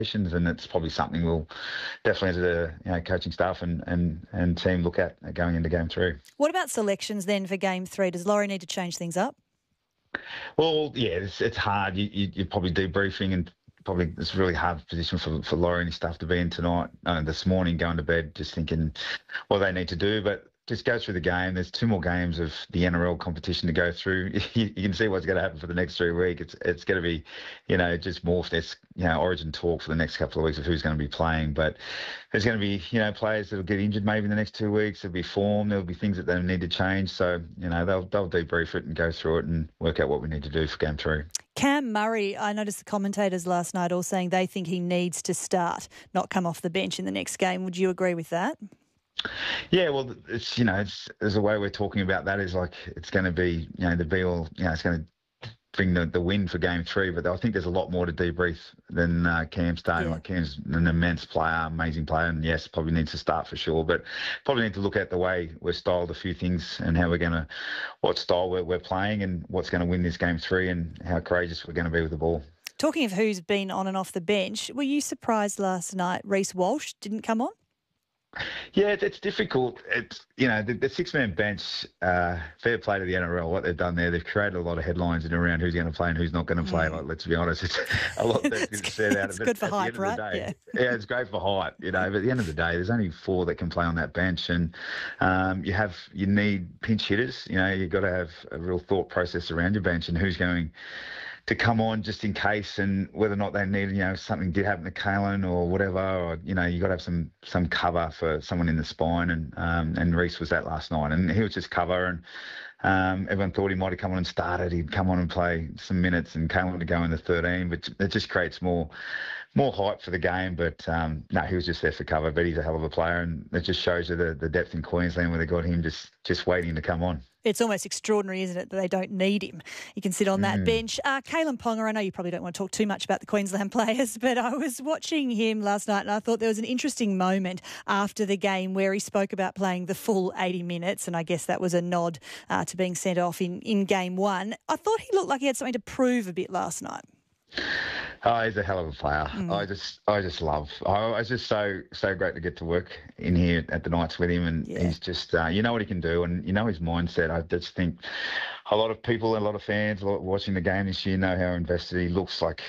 and it's probably something we'll definitely as a coaching staff and team look at going into game 3. What about selections then for game 3? Does Laurie need to change things up? Well, yeah, it's hard. You're probably debriefing, and probably it's a really hard position for Laurie and his staff to be in tonight. This morning, going to bed, just thinking what they need to do. But just go through the game. There's 2 more games of the NRL competition to go through. You can see what's going to happen for the next 3 weeks. It's going to be, just morphed. There's, origin talk for the next couple of weeks of who's going to be playing. But there's going to be, players that'll get injured maybe in the next 2 weeks. There'll be form. There'll be things that they need to change. So, they'll debrief it and go through it and work out what we need to do for game 3. Cam Murray, I noticed the commentators last night all saying they think he needs to start, not come off the bench in the next game. Would you agree with that? Yeah, well, it's there's a way we're talking about that is like it's going to be the be all, it's going to bring the win for game 3. But I think there's a lot more to debrief than Cam starting. Yeah. Like Cam's an immense player, amazing player, and yes, probably needs to start for sure. But probably need to look at the way we're styled a few things and how what style we're playing and what's going to win this game 3 and how courageous we're going to be with the ball. Talking of who's been on and off the bench, were you surprised last night Reece Walsh didn't come on? Yeah, it's difficult. It's the 6-man bench. Fair play to the NRL. What they've done there, they've created a lot of headlines in around who's going to play and who's not going to play. Like, let's be honest, it's a lot that's been said out of it. It's good for hype, right? Yeah, it's great for hype. But at the end of the day, there's only 4 that can play on that bench, and you need pinch hitters. You've got to have a real thought process around your bench and who's going to come on just in case, and whether or not they need, something did happen to Kalen or whatever, or, you got to have some cover for someone in the spine, and Reece was that last night, and he was just cover, and everyone thought he might have come on and started. He'd come on and play some minutes, and Kalen to go in the 13, but it just creates more hype for the game. But no, he was just there for cover, but he's a hell of a player, and it just shows you the depth in Queensland where they got him just waiting to come on. It's almost extraordinary, isn't it, that they don't need him. He can sit on that bench. Kalen Ponga, I know you probably don't want to talk too much about the Queensland players, but I was watching him last night and I thought there was an interesting moment after the game where he spoke about playing the full 80 minutes, and I guess that was a nod to being sent off in game 1. I thought he looked like he had something to prove a bit last night. Oh, he's a hell of a player. I just love. Oh, it's just so great to get to work in here at the Knights with him, and he's just what he can do, and his mindset. I just think a lot of people, a lot of fans watching the game this year know how invested he looks like.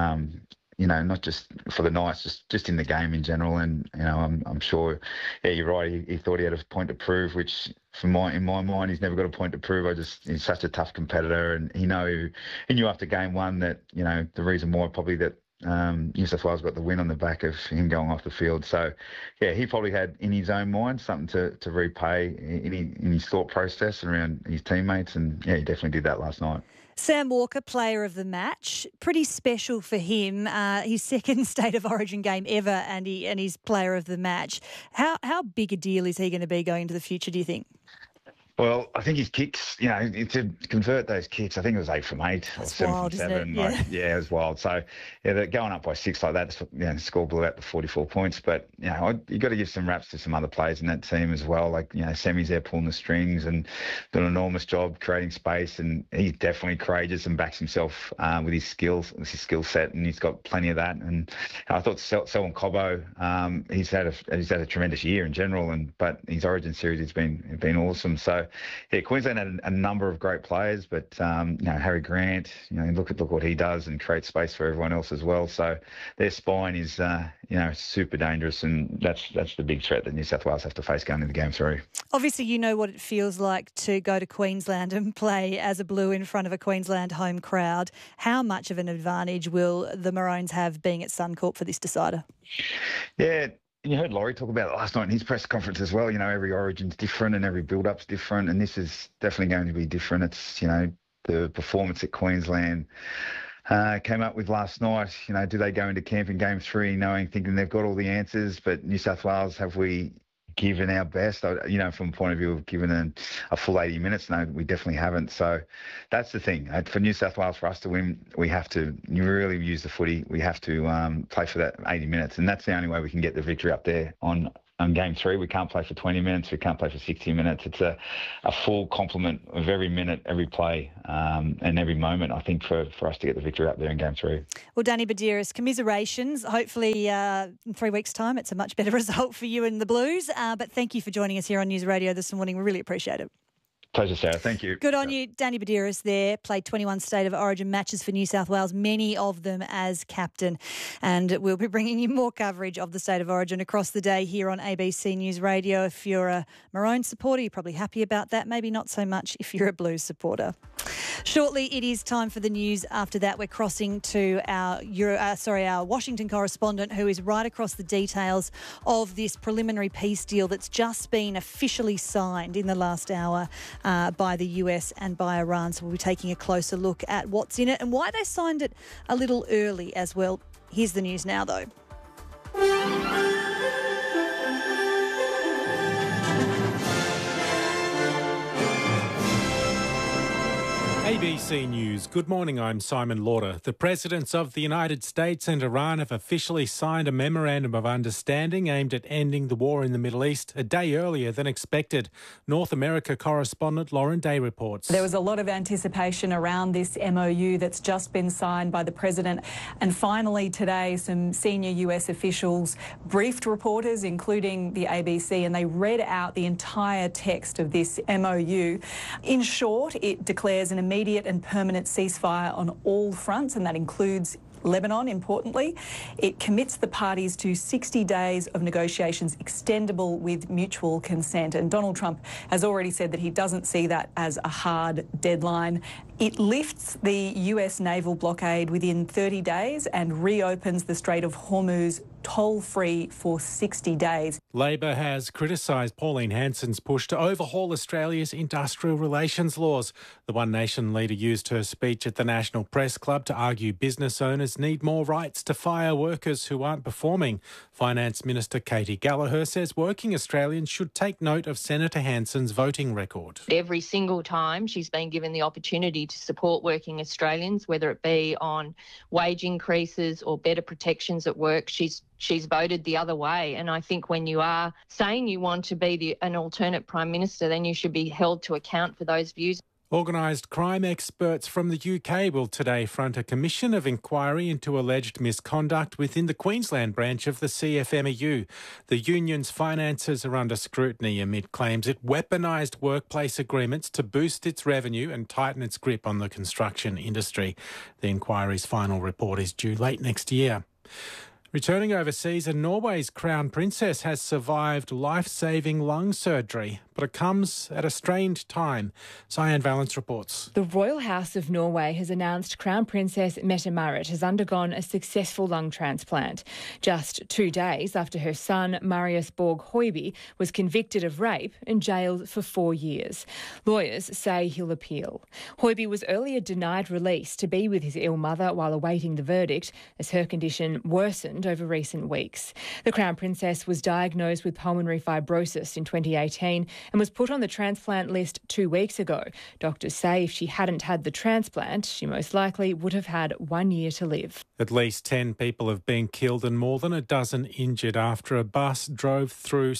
Not just for the Knights, just in the game in general. And I'm sure, you're right. He thought he had a point to prove, which in my mind, he's never got a point to prove. He's such a tough competitor, and he knew after game 1 that the reason why probably that New South Wales got the win on the back of him going off the field. So, he probably had in his own mind something to repay in his thought process around his teammates, and he definitely did that last night. Sam Walker, player of the match, pretty special for him. His second State of Origin game ever, and he's player of the match. How big a deal is he going to be going into the future, do you think? Well, I think his kicks, to convert those kicks, I think it was 8 from 8 or 7 wild, from 7. isn't it? It was wild. So, they're going up by 6 like that. The score blew out to 44 points. But, you got to give some raps to some other players in that team as well. Like, Sammy's there pulling the strings and doing an enormous job creating space. And he's definitely courageous and backs himself with his skills, with his skill set. And he's got plenty of that. And I thought Selwyn Cobbo, he's had a tremendous year in general. But his Origin series has been awesome. So, Queensland had a number of great players, but Harry Grant, look what he does and creates space for everyone else as well. So their spine is super dangerous, and that's the big threat that New South Wales have to face going into game 3. Obviously, you know what it feels like to go to Queensland and play as a Blue in front of a Queensland home crowd. How much of an advantage will the Maroons have being at Suncorp for this decider? Yeah. You heard Laurie talk about it last night in his press conference as well. Every Origin's different and every build-up's different, and this is definitely going to be different. It's, the performance that Queensland came up with last night. Do they go into camp in game 3 thinking they've got all the answers? But New South Wales, have we given our best? From a point of view of giving a full 80 minutes, no, we definitely haven't. So that's the thing. For New South Wales, for us to win, we have to really use the footy. We have to play for that 80 minutes, and that's the only way we can get the victory up there on on game 3. We can't play for 20 minutes. We can't play for 60 minutes. It's a full complement of every minute, every play, and every moment, I think, for us to get the victory up there in game 3. Well, Danny Buderus, commiserations. Hopefully in 3 weeks' time it's a much better result for you and the Blues. But thank you for joining us here on News Radio this morning. We really appreciate it. Pleasure, Sarah. Thank you. Good on you. Danny Buderus there, played 21 State of Origin matches for New South Wales, many of them as captain. And we'll be bringing you more coverage of the State of Origin across the day here on ABC News Radio. If you're a Maroon supporter, you're probably happy about that. Maybe not so much if you're a Blues supporter. Shortly, it is time for the news. After that, we're crossing to our Washington correspondent, who is right across the details of this preliminary peace deal that's just been officially signed in the last hour by the US and by Iran. So we'll be taking a closer look at what's in it and why they signed it a little early as well. Here's the news now, though. ABC News. Good morning, I'm Simon Lauder. The presidents of the United States and Iran have officially signed a memorandum of understanding aimed at ending the war in the Middle East a day earlier than expected. North America correspondent Lauren Day reports. There was a lot of anticipation around this MOU that's just been signed by the president. And finally today, some senior US officials briefed reporters, including the ABC, and they read out the entire text of this MOU. In short, it declares an immediate and permanent ceasefire on all fronts, and that includes Lebanon, importantly. It commits the parties to 60 days of negotiations extendable with mutual consent. And Donald Trump has already said that he doesn't see that as a hard deadline. It lifts the US naval blockade within 30 days and reopens the Strait of Hormuz toll-free for 60 days. Labor has criticised Pauline Hanson's push to overhaul Australia's industrial relations laws. The One Nation leader used her speech at the National Press Club to argue business owners need more rights to fire workers who aren't performing. Finance Minister Katie Gallagher says working Australians should take note of Senator Hanson's voting record. Every single time she's been given the opportunity to support working Australians, whether it be on wage increases or better protections at work, she's voted the other way. And I think when you are saying you want to be an alternate Prime Minister, then you should be held to account for those views. Organised crime experts from the UK will today front a commission of inquiry into alleged misconduct within the Queensland branch of the CFMEU. The union's finances are under scrutiny amid claims it weaponised workplace agreements to boost its revenue and tighten its grip on the construction industry. The inquiry's final report is due late next year. Returning overseas, Norway's crown princess has survived life-saving lung surgery, but it comes at a strained time. Cyan Valence reports. The Royal House of Norway has announced Crown Princess Mette-Marit has undergone a successful lung transplant, just 2 days after her son, Marius Borg Høiby, was convicted of rape and jailed for 4 years. Lawyers say he'll appeal. Høiby was earlier denied release to be with his ill mother while awaiting the verdict, as her condition worsened over recent weeks. The Crown Princess was diagnosed with pulmonary fibrosis in 2018 and was put on the transplant list 2 weeks ago. Doctors say if she hadn't had the transplant, she most likely would have had 1 year to live. At least 10 people have been killed and more than a dozen injured after a bus driving through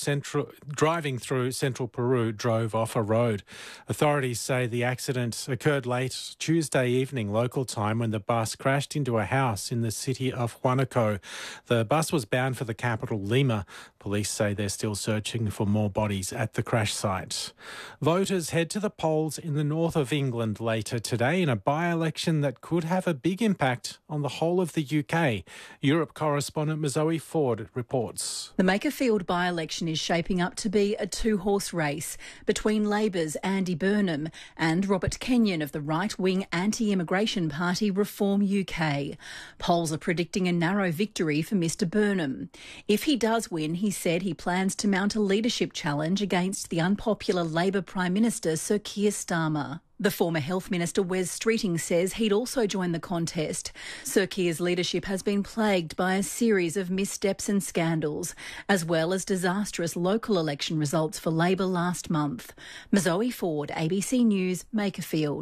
central Peru drove off a road. Authorities say the accident occurred late Tuesday evening local time when the bus crashed into a house in the city of Huánuco. The bus was bound for the capital, Lima. Police say they're still searching for more bodies at the crash site. Voters head to the polls in the north of England later today in a by-election that could have a big impact on the whole of the UK. Europe correspondent Zoe Ford reports. The Makerfield by-election is shaping up to be a two-horse race between Labor's Andy Burnham and Robert Kenyon of the right-wing anti-immigration party Reform UK. Polls are predicting a narrow victory for Mr Burnham. If he does win, he said he plans to mount a leadership challenge against the unpopular Labor Prime Minister Sir Keir Starmer. The former Health Minister Wes Streeting says he'd also join the contest. Sir Keir's leadership has been plagued by a series of missteps and scandals, as well as disastrous local election results for Labor last month. Zoe Ford, ABC News, Makerfield.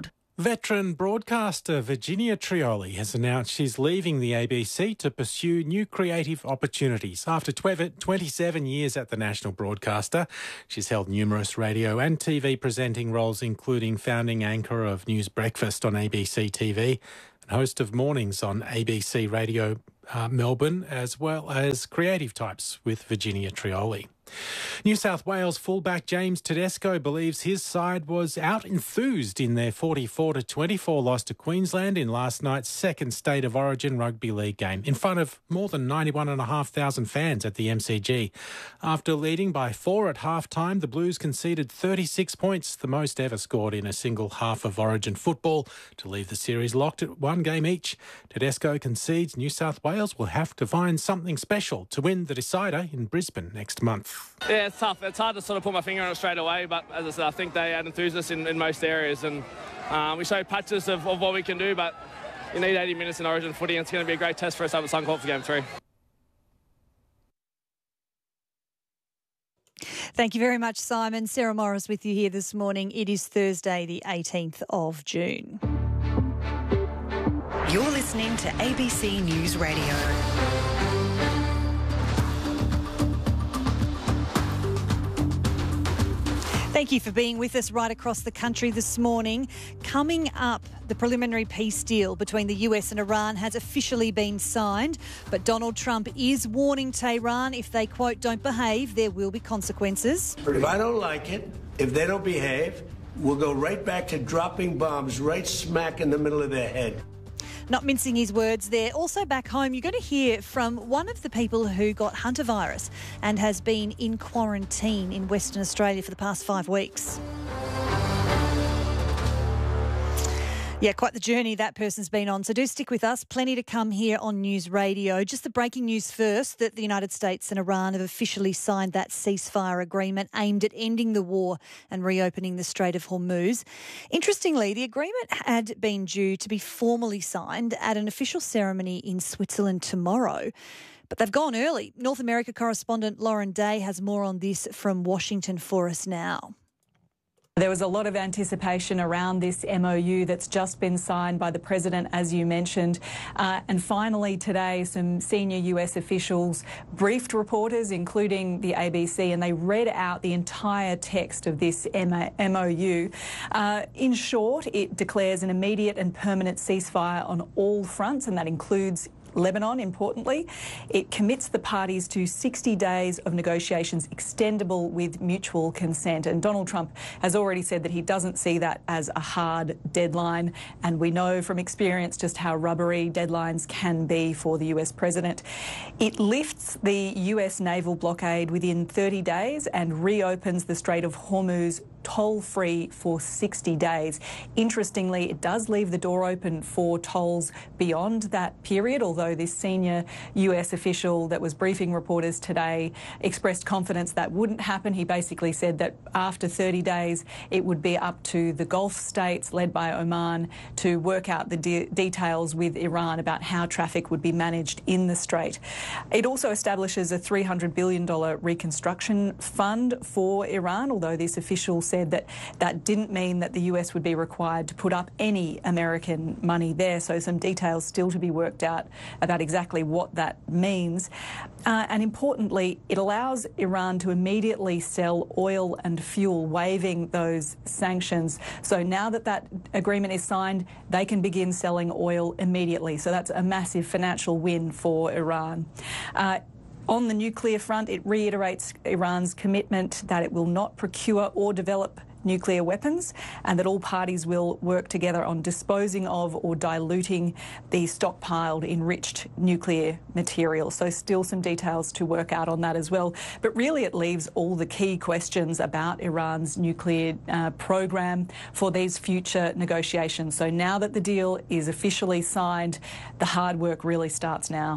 Veteran broadcaster Virginia Trioli has announced she's leaving the ABC to pursue new creative opportunities. After 27 years at the national broadcaster, she's held numerous radio and TV presenting roles, including founding anchor of News Breakfast on ABC TV and host of Mornings on ABC Radio Melbourne, as well as Creative Types with Virginia Trioli. New South Wales fullback James Tedesco believes his side was out-enthused in their 44-24 loss to Queensland in last night's second State of Origin rugby league game in front of more than 91,500 fans at the MCG. After leading by 4 at half-time, the Blues conceded 36 points, the most ever scored in a single half of Origin football, to leave the series locked at one game each. Tedesco concedes New South Wales will have to find something special to win the decider in Brisbane next month. Yeah, it's tough. It's hard to sort of put my finger on it straight away, but as I said, I think they had enthusiasm in most areas, and we showed patches of what we can do, but you need 80 minutes in Origin footy, and it's going to be a great test for us up at Suncorp for Game 3. Thank you very much, Simon. Sarah Morris with you here this morning. It is Thursday, the 18th of June. You're listening to ABC News Radio. Thank you for being with us right across the country this morning. Coming up, the preliminary peace deal between the US and Iran has officially been signed, but Donald Trump is warning Tehran if they, quote, don't behave, there will be consequences. If I don't like it, if they don't behave, we'll go right back to dropping bombs right smack in the middle of their head. Not mincing his words there. Also back home, you're going to hear from one of the people who got hantavirus and has been in quarantine in Western Australia for the past 5 weeks. Yeah, quite the journey that person's been on. So do stick with us. Plenty to come here on News Radio. Just the breaking news first, that the United States and Iran have officially signed that ceasefire agreement aimed at ending the war and reopening the Strait of Hormuz. Interestingly, the agreement had been due to be formally signed at an official ceremony in Switzerland tomorrow. But they've gone early. North America correspondent Lauren Day has more on this from Washington for us now. There was a lot of anticipation around this MOU that's just been signed by the President, as you mentioned. And finally today, some senior US officials briefed reporters, including the ABC, and they read out the entire text of this MOU. In short, it declares an immediate and permanent ceasefire on all fronts, and that includes Lebanon, importantly. It commits the parties to 60 days of negotiations extendable with mutual consent. And Donald Trump has already said that he doesn't see that as a hard deadline. And we know from experience just how rubbery deadlines can be for the US president. It lifts the US naval blockade within 30 days and reopens the Strait of Hormuz toll-free for 60 days. Interestingly, it does leave the door open for tolls beyond that period, although this senior US official that was briefing reporters today expressed confidence that wouldn't happen. He basically said that after 30 days, it would be up to the Gulf states, led by Oman, to work out the details with Iran about how traffic would be managed in the strait. It also establishes a $300 billion reconstruction fund for Iran, although this official said that that didn't mean that the US would be required to put up any American money there. So some details still to be worked out about exactly what that means. And importantly, it allows Iran to immediately sell oil and fuel, waiving those sanctions. So now that that agreement is signed, they can begin selling oil immediately. So that's a massive financial win for Iran. On the nuclear front, it reiterates Iran's commitment that it will not procure or develop nuclear weapons, and that all parties will work together on disposing of or diluting the stockpiled enriched nuclear material. So still some details to work out on that as well. But really it leaves all the key questions about Iran's nuclear program for these future negotiations. So now that the deal is officially signed, the hard work really starts now.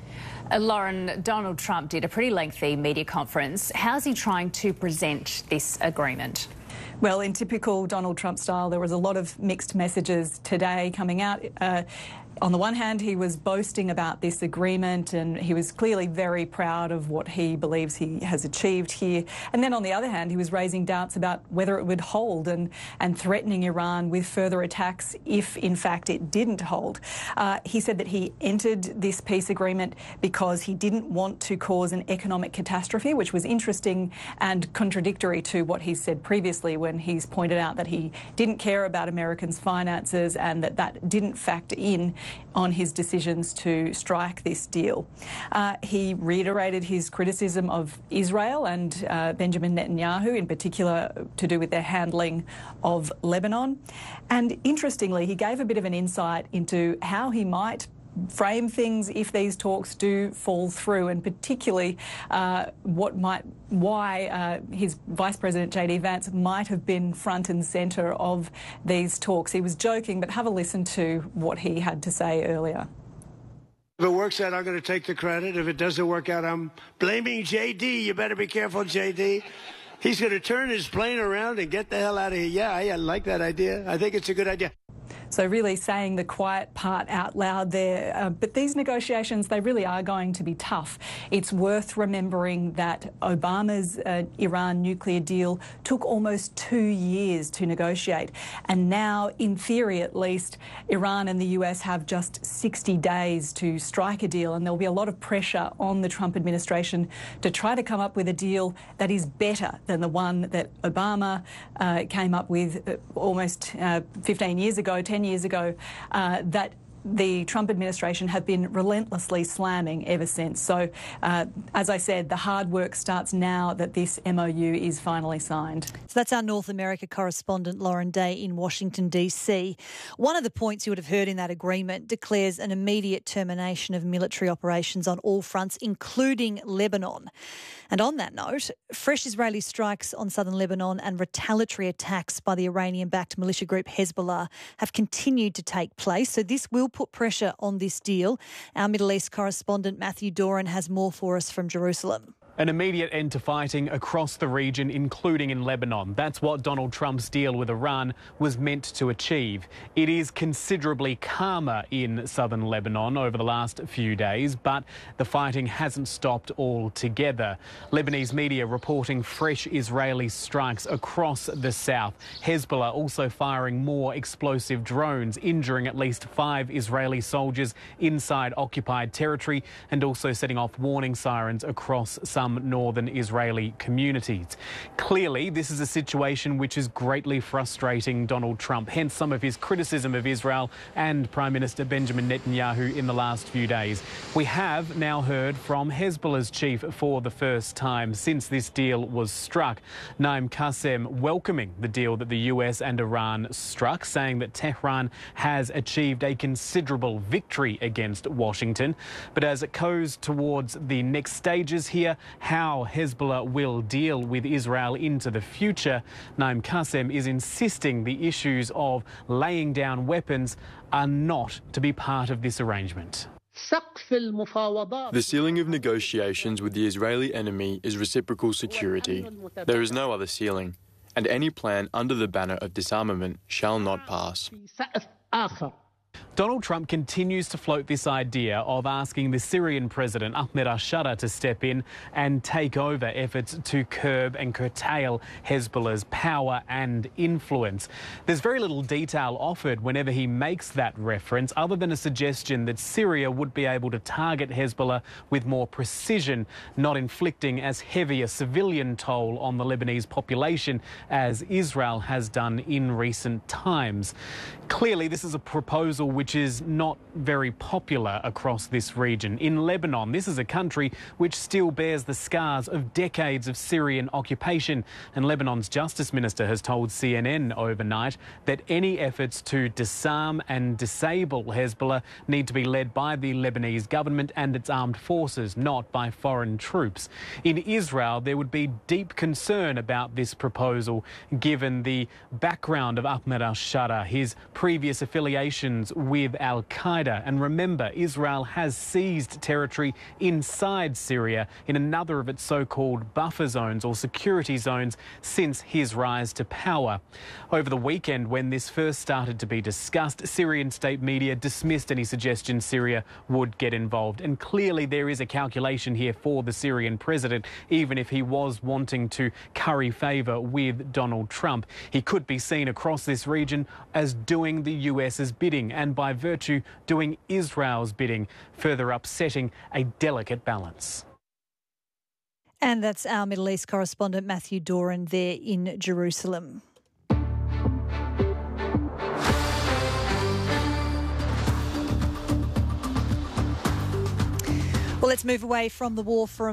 Lauren, Donald Trump did a pretty lengthy media conference. How's he trying to present this agreement? Well, in typical Donald Trump style, there was a lot of mixed messages today coming out. On the one hand, he was boasting about this agreement and he was clearly very proud of what he believes he has achieved here. And then on the other hand, he was raising doubts about whether it would hold and threatening Iran with further attacks if, in fact, it didn't hold. He said that he entered this peace agreement because he didn't want to cause an economic catastrophe, which was interesting and contradictory to what he said previously when he's pointed out that he didn't care about Americans' finances and that didn't factor in on his decisions to strike this deal. He reiterated his criticism of Israel and Benjamin Netanyahu, in particular to do with their handling of Lebanon. And interestingly, he gave a bit of an insight into how he might frame things if these talks do fall through, and particularly why his Vice President J.D. Vance might have been front and centre of these talks. He was joking, but have a listen to what he had to say earlier. If it works out, I'm going to take the credit. If it doesn't work out, I'm blaming J.D. You better be careful, J.D. He's going to turn his plane around and get the hell out of here. Yeah, I like that idea. I think it's a good idea. So really saying the quiet part out loud there. But these negotiations, they really are going to be tough. It's worth remembering that Obama's Iran nuclear deal took almost 2 years to negotiate. And now, in theory at least, Iran and the US have just 60 days to strike a deal. And there'll be a lot of pressure on the Trump administration to try to come up with a deal that is better than the one that Obama came up with almost 15 years ago, 10 years ago, that the Trump administration have been relentlessly slamming ever since. So, as I said, the hard work starts now that this MOU is finally signed. So that's our North America correspondent, Lauren Day, in Washington, D.C. One of the points you would have heard in that agreement declares an immediate termination of military operations on all fronts, including Lebanon. And on that note, fresh Israeli strikes on southern Lebanon and retaliatory attacks by the Iranian-backed militia group Hezbollah have continued to take place. So this will put pressure on this deal. Our Middle East correspondent Matthew Doran has more for us from Jerusalem. An immediate end to fighting across the region, including in Lebanon. That's what Donald Trump's deal with Iran was meant to achieve. It is considerably calmer in southern Lebanon over the last few days, but the fighting hasn't stopped altogether. Lebanese media reporting fresh Israeli strikes across the south. Hezbollah also firing more explosive drones, injuring at least 5 Israeli soldiers inside occupied territory and also setting off warning sirens across some northern Israeli communities. Clearly, this is a situation which is greatly frustrating Donald Trump, hence some of his criticism of Israel and Prime Minister Benjamin Netanyahu in the last few days. We have now heard from Hezbollah's chief for the first time since this deal was struck, Naim Qassem, welcoming the deal that the US and Iran struck, saying that Tehran has achieved a considerable victory against Washington. But as it goes towards the next stages here, how Hezbollah will deal with Israel into the future, Naim Qassem is insisting the issues of laying down weapons are not to be part of this arrangement. The ceiling of negotiations with the Israeli enemy is reciprocal security. There is no other ceiling, and any plan under the banner of disarmament shall not pass. Donald Trump continues to float this idea of asking the Syrian president, Ahmed al-Shara, to step in and take over efforts to curb and curtail Hezbollah's power and influence. There's very little detail offered whenever he makes that reference, other than a suggestion that Syria would be able to target Hezbollah with more precision, not inflicting as heavy a civilian toll on the Lebanese population as Israel has done in recent times. Clearly, this is a proposal which is not very popular across this region. In Lebanon, this is a country which still bears the scars of decades of Syrian occupation, and Lebanon's Justice Minister has told CNN overnight that any efforts to disarm and disable Hezbollah need to be led by the Lebanese government and its armed forces, not by foreign troops. In Israel, there would be deep concern about this proposal, given the background of Ahmed al-Shara, his previous affiliations with with al-Qaeda. And remember, Israel has seized territory inside Syria in another of its so-called buffer zones or security zones since his rise to power. Over the weekend, when this first started to be discussed, Syrian state media dismissed any suggestion Syria would get involved. And clearly there is a calculation here for the Syrian president, even if he was wanting to curry favour with Donald Trump. He could be seen across this region as doing the US's bidding and by virtue doing Israel's bidding, further upsetting a delicate balance. And that's our Middle East correspondent Matthew Doran there in Jerusalem. Well, let's move away from the war for a